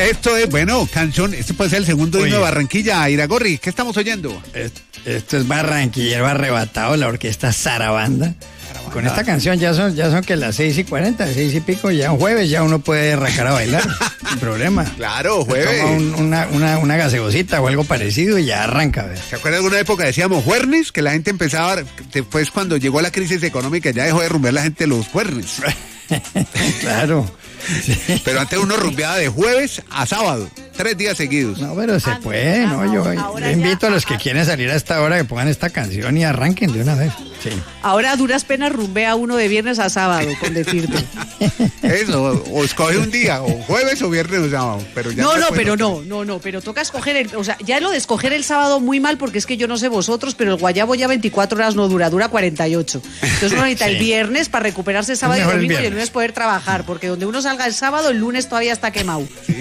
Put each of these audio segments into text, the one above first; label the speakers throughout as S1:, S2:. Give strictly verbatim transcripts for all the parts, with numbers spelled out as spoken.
S1: Esto es, bueno, canción, este puede ser el segundo himno de Barranquilla. Iragorri, ¿qué estamos oyendo?
S2: Esto, esto es Barranquillero Arrebatado, la orquesta Sarabanda. Con esta canción ya son, ya son que las seis y cuarenta, seis y pico, ya un jueves ya uno puede arrancar a bailar, sin problema.
S1: Claro, jueves.
S2: Toma un, una, una, una gaseosita o algo parecido y ya arranca. ¿Ves?
S1: ¿Se acuerdan de una época decíamos juernes? Que la gente empezaba, después cuando llegó la crisis económica ya dejó de rumbear la gente los juernes.
S2: Claro.
S1: Sí. Pero antes uno rumbeaba de jueves a sábado, tres días seguidos.
S2: No, pero se puede, ¿no? Yo, yo invito a los que quieren salir a esta hora que pongan esta canción y arranquen de una vez. Sí.
S3: Ahora a duras penas rumbea uno de viernes a sábado, con decirte.
S1: Eso, o escoge un día, o jueves o viernes o sábado. Pero ya
S3: no, no, pero no, no, no, pero toca escoger, el, o sea, ya lo de escoger el sábado muy mal, porque es que yo no sé vosotros, pero el guayabo ya veinticuatro horas no dura, dura cuarenta y ocho. Entonces uno necesita sí. el viernes para recuperarse el sábado y domingo y el lunes poder trabajar, porque donde uno salga el sábado, el lunes todavía está quemado. Sí.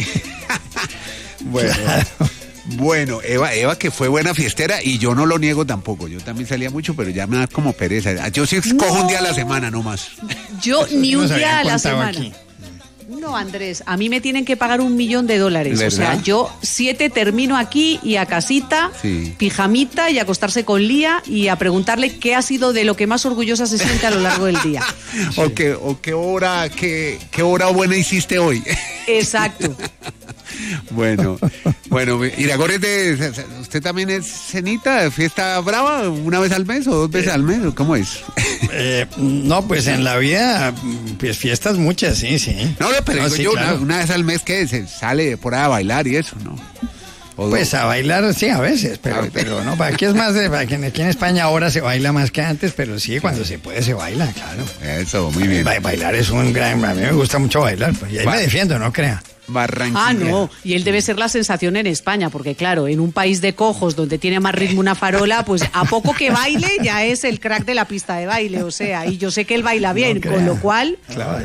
S1: Bueno, claro. Bueno, Eva, Eva que fue buena fiestera y yo no lo niego tampoco. Yo también salía mucho, pero ya me da como pereza. Yo sí escojo no. un día a la semana nomás.
S3: Yo ni un día a la semana. Aquí. No, Andrés, a mí me tienen que pagar un millón de dólares. ¿verdad? O sea, yo siete termino aquí y a casita, sí. pijamita y a acostarse con Lía y a preguntarle qué ha sido de lo que más orgullosa se siente a lo largo del día.
S1: Sí. O, qué, o qué hora, qué, qué hora buena hiciste hoy.
S3: Exacto.
S1: Bueno, bueno, Iragorri, ¿usted también es cenita, fiesta brava, una vez al mes o dos veces eh, al mes? ¿Cómo es?
S2: Eh, no, pues en la vida, pues fiestas muchas, sí, sí.
S1: No, pero no, sí, yo claro. una, una vez al mes que se sale por ahí a bailar y eso, ¿no?
S2: Pues a bailar, sí, a veces, pero, pero no, aquí es más de, aquí en España ahora se baila más que antes, pero sí, cuando se puede se baila, claro.
S1: Eso, muy bien.
S2: Ba- bailar es un gran, a mí me gusta mucho bailar, pues, y ahí Va. me defiendo, no crea.
S1: Barranquilla.
S3: Ah, no, y él debe ser la sensación en España, porque claro, en un país de cojos donde tiene más ritmo una farola, pues a poco que baile ya es el crack de la pista de baile, o sea, y yo sé que él baila bien, no con lo cual...
S2: Claro.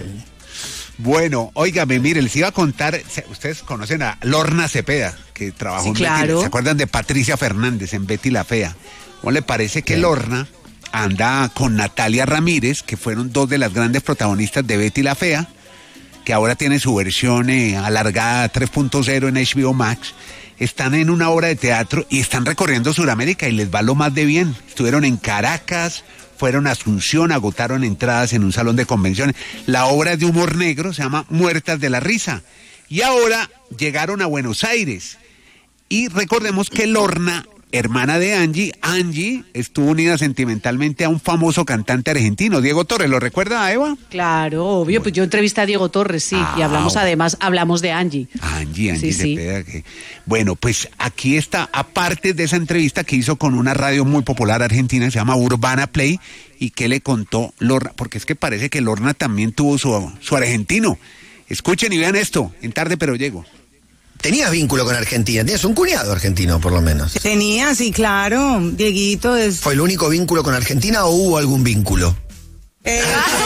S1: Bueno, óigame, mire, les iba a contar, ustedes conocen a Lorna Cepeda, que trabajó
S3: sí,
S1: en
S3: claro.
S1: Betty, ¿se acuerdan de Patricia Fernández en Betty la Fea? ¿Cómo le parece que sí. Lorna anda con Natalia Ramírez, que fueron dos de las grandes protagonistas de Betty la Fea, que ahora tiene su versión eh, alargada tres punto cero en H B O Max? Están en una obra de teatro y están recorriendo Sudamérica y les va lo más de bien. Estuvieron en Caracas, fueron a Asunción, agotaron entradas en un salón de convenciones. La obra es de humor negro, se llama Muertas de la Risa. Y ahora llegaron a Buenos Aires. Y recordemos que Lorna, hermana de Angie, Angie estuvo unida sentimentalmente a un famoso cantante argentino, Diego Torres. ¿Lo recuerda, Eva?
S3: Claro, obvio, pues yo entrevisté a Diego Torres, sí, ah, y hablamos oh. además, hablamos de Angie.
S1: Angie, Angie
S3: sí,
S1: Cepeda. Sí. Que... Bueno, pues aquí está, aparte de esa entrevista que hizo con una radio muy popular argentina, se llama Urbana Play, y que le contó Lorna, porque es que parece que Lorna también tuvo su, su argentino. Escuchen y vean esto, en Tarde Pero Llego.
S4: Tenías vínculo con Argentina, tenías un cuñado argentino por lo menos.
S5: Tenía, sí, claro, Dieguito es...
S4: ¿Fue el único vínculo con Argentina o hubo algún vínculo?
S5: Eh...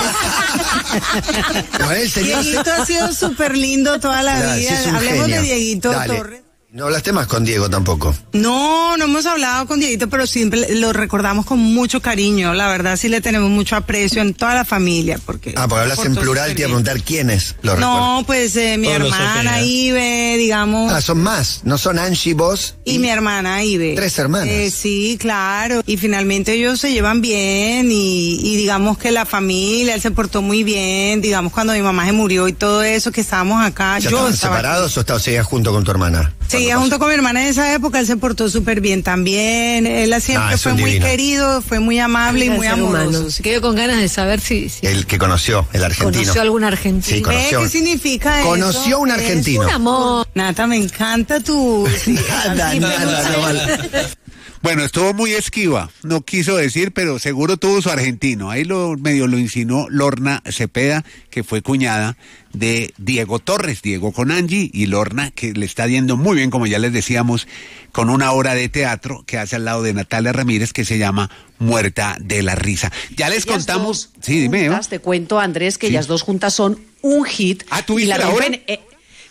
S4: no, él tenía...
S5: Dieguito ha sido súper lindo toda la Dale, vida, sí hablemos genio. de Dieguito Dale. Torres.
S4: No hablaste más con Diego tampoco.
S5: No, no hemos hablado con Dieguito, pero siempre lo recordamos con mucho cariño. La verdad, sí le tenemos mucho aprecio en toda la familia. Porque
S4: ah, porque hablas en plural, te iba a preguntar quiénes lo recuerdan.
S5: No, pues eh, mi Todos hermana Ibe, digamos.
S4: Ah, son más, no son Angie, vos.
S5: Y, y mi hermana Ibe.
S4: Tres hermanas.
S5: Eh, sí, claro. Y finalmente ellos se llevan bien y, y digamos que la familia, él se portó muy bien. Digamos, cuando mi mamá se murió y todo eso, que estábamos acá.
S4: ¿Ya
S5: yo
S4: estaban
S5: estaba
S4: separados aquí. o estabas seguías junto con tu hermana?
S5: Seguía junto con mi hermana en esa época, él se portó súper bien también, él siempre ah, fue muy divino. querido, fue muy amable y muy amoroso.
S6: Se quedó con ganas de saber si, si...
S4: El que conoció, el argentino.
S6: ¿Conoció algún argentino?
S4: Sí, conoció.
S5: ¿Qué significa
S4: conoció eso? Conoció un argentino.
S5: Es un amor. Nata, me encanta tu...
S4: nada, nada, no vale.
S1: Bueno, estuvo muy esquiva, no quiso decir, pero seguro tuvo su argentino. Ahí lo medio lo insinuó Lorna Cepeda, que fue cuñada de Diego Torres, Diego con Angie, y Lorna, que le está yendo muy bien, como ya les decíamos, con una obra de teatro que hace al lado de Natalia Ramírez, que se llama Muerta de la Risa. Ya les ellas contamos... Sí, dime, Eva.
S3: Te cuento, Andrés, que sí. ellas dos juntas son un hit.
S1: Ah, ¿tú viste la, la
S3: rompen, eh,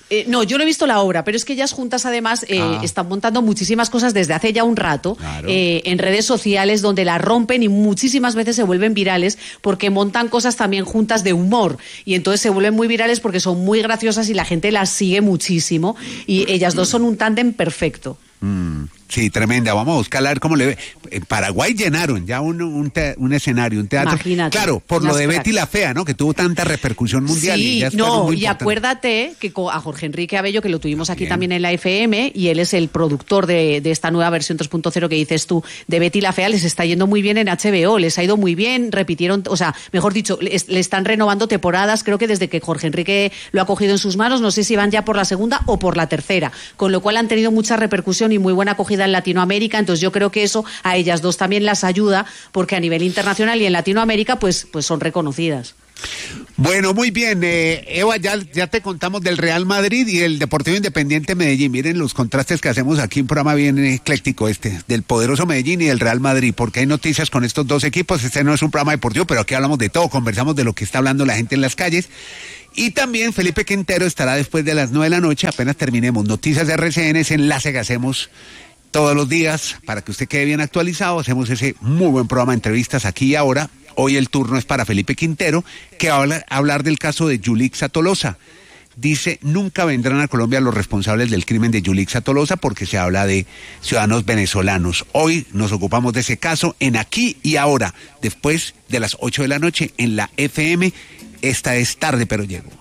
S3: Eh, no, yo no he visto la obra, pero es que ellas juntas además eh, ah. están montando muchísimas cosas desde hace ya un rato claro. eh, en redes sociales donde la rompen y muchísimas veces se vuelven virales porque montan cosas también juntas de humor y entonces se vuelven muy virales porque son muy graciosas y la gente las sigue muchísimo y ellas dos son un tándem perfecto.
S1: Mm, sí, tremenda. Vamos a buscar a ver cómo le ve. En Paraguay llenaron ya un, un, te, un escenario, un teatro.
S3: Imagínate,
S1: claro, por lo de cracks. Betty la Fea, ¿no? Que tuvo tanta repercusión mundial.
S3: Sí,
S1: y ya
S3: no,
S1: muy
S3: y acuérdate que a Jorge Enrique Abello, que lo tuvimos aquí Bien. también en la F M, y él es el productor de, de esta nueva versión tres punto cero que dices tú, de Betty la Fea, les está yendo muy bien en H B O, les ha ido muy bien, repitieron, o sea, mejor dicho, le, le están renovando temporadas, creo que desde que Jorge Enrique lo ha cogido en sus manos, no sé si van ya por la segunda o por la tercera, con lo cual han tenido mucha repercusión y muy buena acogida en Latinoamérica, entonces yo creo que eso a ellas dos también las ayuda, porque a nivel internacional y en Latinoamérica pues, pues son reconocidas.
S1: Bueno, muy bien, eh, Eva, ya, ya te contamos del Real Madrid y el Deportivo Independiente Medellín. Miren los contrastes que hacemos aquí, un programa bien ecléctico este, del poderoso Medellín y del Real Madrid, porque hay noticias con estos dos equipos. Este no es un programa deportivo, pero aquí hablamos de todo, conversamos de lo que está hablando la gente en las calles. Y también Felipe Quintero estará después de las nueve de la noche, apenas terminemos Noticias de R C N, ese enlace que hacemos todos los días para que usted quede bien actualizado. Hacemos ese muy buen programa de entrevistas aquí y ahora. Hoy el turno es para Felipe Quintero, que va a hablar del caso de Yulixa Tolosa. Dice, nunca vendrán a Colombia los responsables del crimen de Yulixa Tolosa porque se habla de ciudadanos venezolanos. Hoy nos ocupamos de ese caso en Aquí y Ahora, después de las ocho de la noche en la F M. Esta es Tarde pero Llego.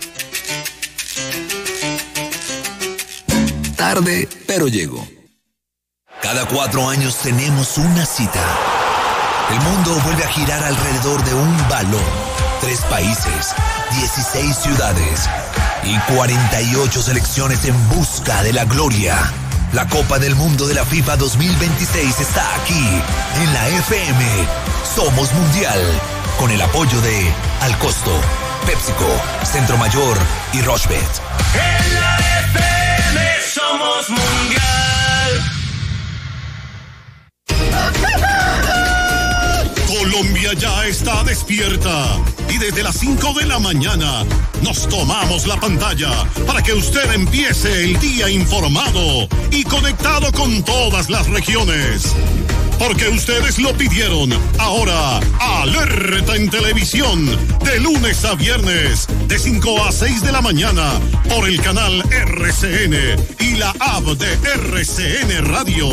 S7: Tarde pero Llego. Cada cuatro años tenemos una cita. El mundo vuelve a girar alrededor de un balón. Tres países, dieciséis ciudades y cuarenta y ocho selecciones en busca de la gloria. La Copa del Mundo de la FIFA dos mil veintiséis está aquí, en la F M. Somos Mundial, con el apoyo de Al Costo, PepsiCo, Centro Mayor y Rochebet.
S8: En la F M somos Mundial.
S9: Colombia ya está despierta y desde las cinco de la mañana nos tomamos la pantalla para que usted empiece el día informado y conectado con todas las regiones. Porque ustedes lo pidieron. Ahora, Alerta en Televisión, de lunes a viernes, de cinco a seis de la mañana, por el canal R C N y la app de R C N Radio.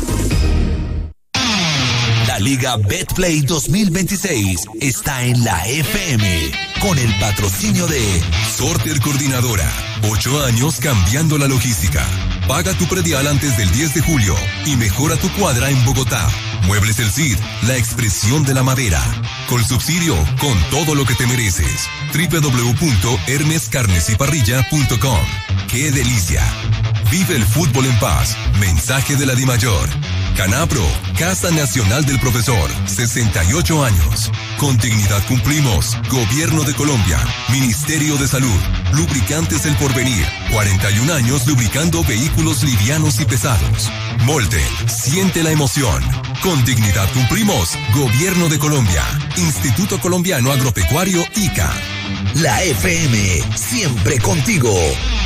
S7: La Liga Betplay dos mil veintiséis está en la F M con el patrocinio de Sorter Coordinadora. Ocho años cambiando la logística. Paga tu predial antes del diez de julio y mejora tu cuadra en Bogotá. Muebles El Cid, la expresión de la madera. Con subsidio, con todo lo que te mereces. doble u doble u doble u punto hermes carnes y parrilla punto com. ¡Qué delicia! Vive el fútbol en paz. Mensaje de la DIMAYOR. Canapro, Casa Nacional del Profesor, sesenta y ocho años. Con dignidad cumplimos. Gobierno de Colombia, Ministerio de Salud, Lubricantes El Porvenir, cuarenta y un años lubricando vehículos livianos y pesados. Molten, siente la emoción. Con dignidad cumplimos. Gobierno de Colombia, Instituto Colombiano Agropecuario I C A.
S4: La F M, siempre contigo.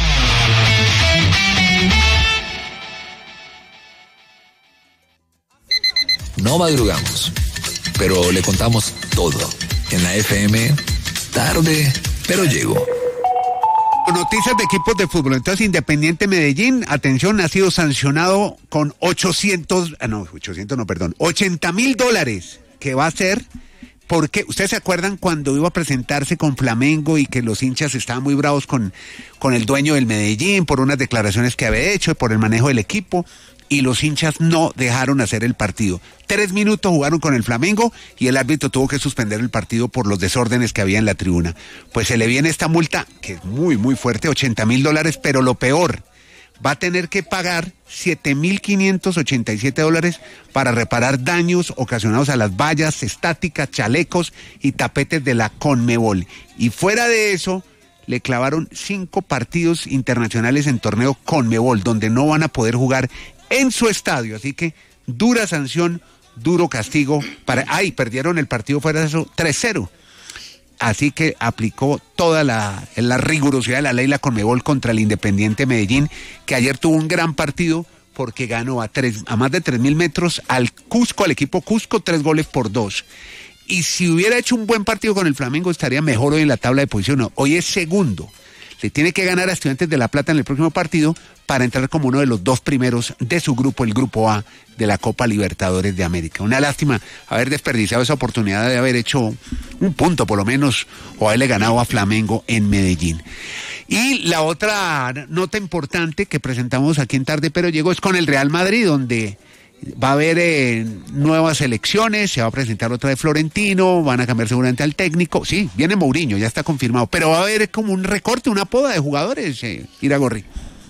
S7: No madrugamos, pero le contamos todo. En la F M, Tarde pero Llego.
S1: Noticias de equipos de fútbol. Entonces, Independiente Medellín, atención, ha sido sancionado con ochocientos, ah, no, ochocientos no, perdón, ochenta mil dólares, que va a ser, porque, ¿ustedes se acuerdan cuando iba a presentarse con Flamengo y que los hinchas estaban muy bravos con, con el dueño del Medellín por unas declaraciones que había hecho, por el manejo del equipo? Y los hinchas no dejaron hacer el partido. Tres minutos jugaron con el Flamengo y el árbitro tuvo que suspender el partido por los desórdenes que había en la tribuna. Pues se le viene esta multa, que es muy, muy fuerte, ochenta mil dólares, pero lo peor, va a tener que pagar siete mil quinientos ochenta y siete dólares para reparar daños ocasionados a las vallas estáticas, chalecos y tapetes de la Conmebol. Y fuera de eso, le clavaron cinco partidos internacionales en torneo Conmebol, donde no van a poder jugar en su estadio, así que dura sanción, duro castigo para... ¡Ay! Perdieron el partido fuera de eso tres cero. así que aplicó toda la, la rigurosidad de la ley la Conmebol contra el Independiente Medellín, que ayer tuvo un gran partido porque ganó a, tres, a más de tres mil metros al Cusco, al equipo Cusco, tres goles por dos. Y si hubiera hecho un buen partido con el Flamengo, estaría mejor hoy en la tabla de posición. Hoy es segundo. Le tiene que ganar a Estudiantes de La Plata en el próximo partido para entrar como uno de los dos primeros de su grupo, el Grupo A de la Copa Libertadores de América. Una lástima haber desperdiciado esa oportunidad de haber hecho un punto por lo menos o haberle ganado a Flamengo en Medellín. Y la otra nota importante que presentamos aquí en Tarde Pero Llegó es con el Real Madrid, donde va a haber eh, nuevas elecciones, se va a presentar otra de Florentino, van a cambiar seguramente al técnico. Sí, viene Mourinho, ya está confirmado, pero va a haber como un recorte, una poda de jugadores, eh, Iragorri.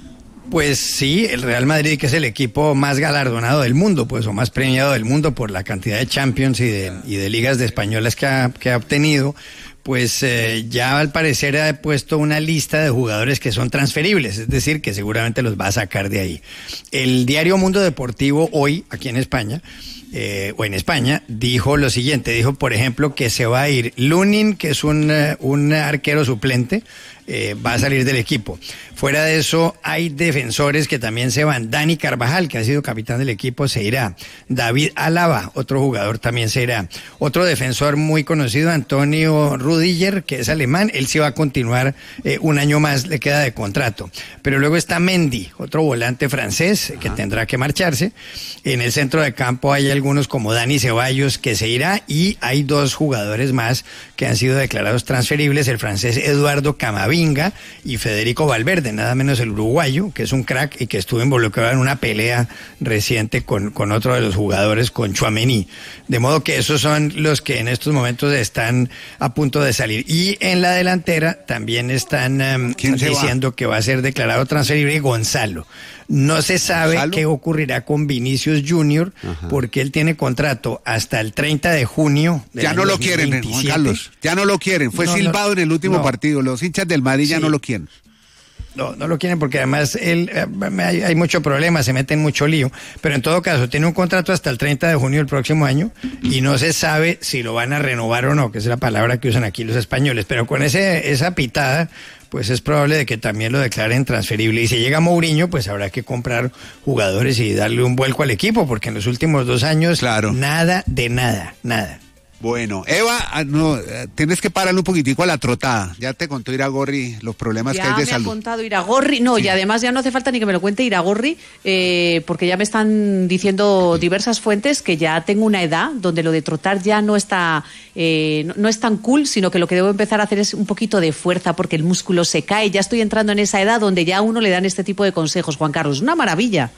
S2: Pues sí, el Real Madrid, que es el equipo más galardonado del mundo, pues, o más premiado del mundo por la cantidad de Champions y de, y de ligas de españolas que ha, que ha obtenido, pues eh, ya al parecer ha puesto una lista de jugadores que son transferibles, es decir, que seguramente los va a sacar de ahí. El diario Mundo Deportivo hoy, aquí en España, eh, o en España, dijo lo siguiente, dijo, por ejemplo, que se va a ir Lunin, que es un, un arquero suplente, eh, va a salir del equipo. Fuera de eso, hay defensores que también se van. Dani Carvajal, que ha sido capitán del equipo, se irá. David Alaba, otro jugador, también se irá. Otro defensor muy conocido, Antonio Rudiger, que es alemán, él sí va a continuar eh, un año más, le queda de contrato. Pero luego está Mendy, otro volante francés, que tendrá que marcharse. En el centro de campo hay algunos como Dani Ceballos, que se irá, y hay dos jugadores más que han sido declarados transferibles, el francés Eduardo Camavinga y Federico Valverde, nada menos el uruguayo, que es un crack y que estuvo involucrado en una pelea reciente con, con otro de los jugadores, con Tchouaméni. De modo que esos son los que en estos momentos están a punto de salir. Y en la delantera también están um, diciendo va? que va a ser declarado transferible Gonzalo. No se sabe ¿Gonzalo? qué ocurrirá con Vinicius Junior, Ajá. porque él tiene contrato hasta el treinta de junio.
S1: Ya no lo quieren, Juan Carlos. Ya no lo quieren. Fue no, silbado no, en el último no. partido. Los hinchas del Madrid sí. ya no lo quieren.
S2: No, no lo quieren porque además él, eh, hay, hay mucho problema, se mete en mucho lío, pero en todo caso tiene un contrato hasta el treinta de junio del próximo año y no se sabe si lo van a renovar o no, que es la palabra que usan aquí los españoles, pero con ese esa pitada pues es probable de que también lo declaren transferible. Y si llega Mourinho, pues habrá que comprar jugadores y darle un vuelco al equipo, porque en los últimos dos años claro. nada de nada, nada.
S1: Bueno, Eva, no, tienes que pararle un poquitico a la trotada. Ya te contó Iragorri los problemas
S3: ya
S1: que hay de salud.
S3: Ya me ha contado Iragorri, no, sí. y además ya no hace falta ni que me lo cuente Iragorri, eh, porque ya me están diciendo diversas fuentes que ya tengo una edad donde lo de trotar ya no está, eh, no, no es tan cool, sino que lo que debo empezar a hacer es un poquito de fuerza porque el músculo se cae. Ya estoy entrando en esa edad donde ya a uno le dan este tipo de consejos, Juan Carlos. Una maravilla.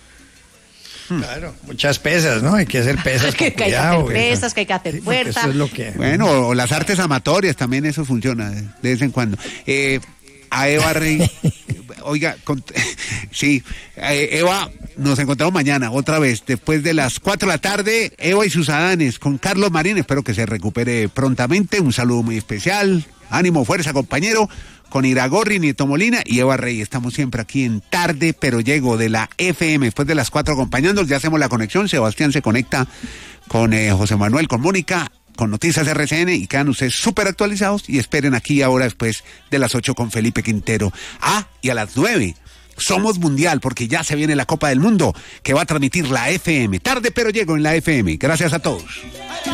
S2: Claro, muchas pesas, ¿no? Hay que hacer pesas con
S3: que, que
S2: cuidado.
S3: Hay que hacer pesas, que hay que hacer sí, fuerza.
S2: Eso es lo que...
S1: Bueno, o las artes amatorias, también eso funciona de, de vez en cuando. Eh, a Eva Rey, oiga, con, sí, eh, Eva, nos encontramos mañana, otra vez, después de las cuatro de la tarde, Eva y sus adanes con Carlos Marín, espero que se recupere prontamente, un saludo muy especial, ánimo, fuerza, compañero. Con Iragorri, Nieto Molina y Eva Rey. Estamos siempre aquí en Tarde Pero Llego de la F M. Después de las cuatro acompañándonos, ya hacemos la conexión. Sebastián se conecta con eh, José Manuel, con Mónica, con Noticias R C N y quedan ustedes súper actualizados y esperen aquí ahora después de las ocho con Felipe Quintero. Ah, y a las nueve. Somos Mundial porque ya se viene la Copa del Mundo que va a transmitir la F M. Tarde Pero Llego en la F M. Gracias a todos.